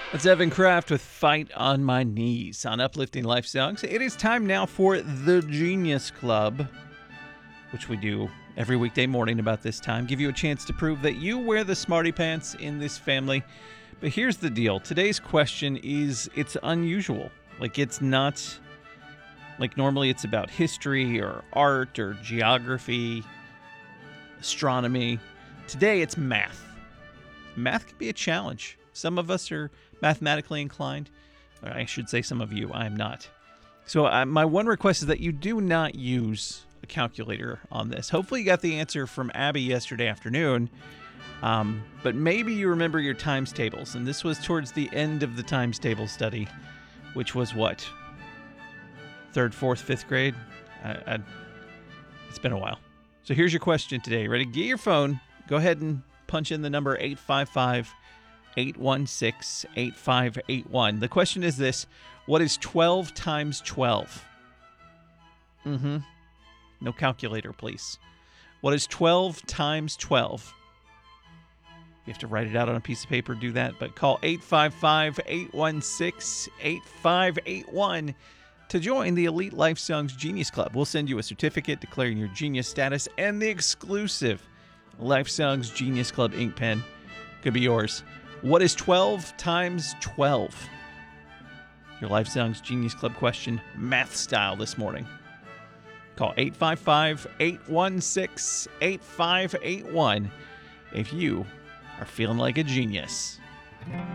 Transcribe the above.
It's Evan Kraft with Fight on My Knees on Uplifting Life Songs. It is time now for the Genius Club, which we do every weekday morning about this time. Give you a chance to prove that you wear the smarty pants in this family. But here's the deal. Today's question it's unusual. It's not like normally it's about history or art or geography, astronomy. Today it's math. Math can be a challenge. Some of us are mathematically inclined. Or I should say some of you. I am not. So my one request is that you do not use a calculator on this. Hopefully you got the answer from Abby yesterday afternoon. But maybe you remember your times tables. And this was towards the end of the times table study, which was what? 3rd, 4th, 5th grade? It's been a while. So here's your question today. Ready? Get your phone. Go ahead and punch in the number 855-816-8581. The question is this: what is 12 times 12? No calculator, please. What is 12 times 12? You have to write it out on a piece of paper, do that. But call 855-816-8581 to join the Elite Life Songs Genius Club. We'll send you a certificate declaring your genius status, and the exclusive Life Songs Genius Club ink pen could be yours. What is 12 times 12? Your Life Songs Genius Club question, math style, this morning. Call 855-816-8581 if you are feeling like a genius.